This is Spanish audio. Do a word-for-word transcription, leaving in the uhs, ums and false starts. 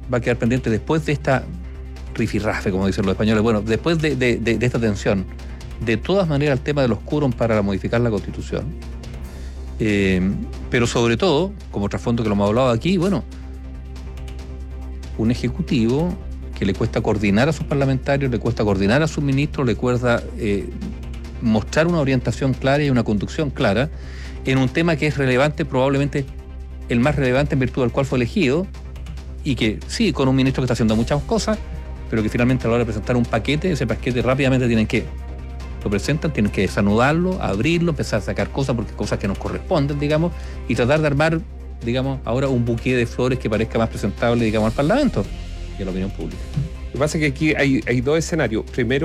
va a quedar pendiente después de esta rifirrafe, como dicen los españoles, bueno, después de, de, de, de esta tensión, de todas maneras el tema de los quórum para modificar la Constitución, eh, pero sobre todo, como trasfondo que lo hemos hablado aquí, bueno, un ejecutivo que le cuesta coordinar a sus parlamentarios, le cuesta coordinar a sus ministros, le cuesta eh, mostrar una orientación clara y una conducción clara en un tema que es relevante, probablemente el más relevante en virtud del cual fue elegido, y que sí, con un ministro que está haciendo muchas cosas, pero que finalmente a la hora de presentar un paquete, ese paquete rápidamente tienen que, lo presentan, tienen que desanudarlo, abrirlo, empezar a sacar cosas, porque cosas que nos corresponden, digamos, y tratar de armar, digamos, ahora un buqué de flores que parezca más presentable, digamos, al Parlamento y a la opinión pública. Lo que pasa es que aquí hay, hay dos escenarios. Primero,